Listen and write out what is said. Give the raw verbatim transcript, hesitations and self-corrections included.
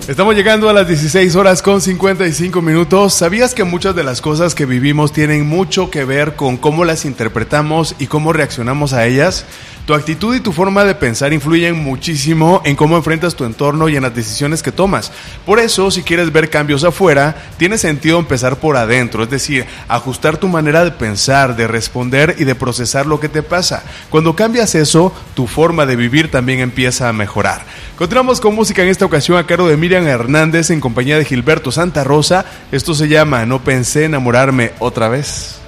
Estamos llegando a las dieciséis horas con cincuenta y cinco minutos. ¿Sabías que muchas de las cosas que vivimos tienen mucho que ver con cómo las interpretamos y cómo reaccionamos a ellas? Tu actitud y tu forma de pensar influyen muchísimo en cómo enfrentas tu entorno y en las decisiones que tomas. Por eso, si quieres ver cambios afuera, tiene sentido empezar por adentro, es decir, ajustar tu manera de pensar, de responder y de procesar lo que te pasa. Cuando cambias eso, tu forma de vivir también empieza a mejorar. Continuamos con música en esta ocasión a cargo de Miriam Hernández en compañía de Gilberto Santa Rosa. Esto se llama No pensé enamorarme otra vez.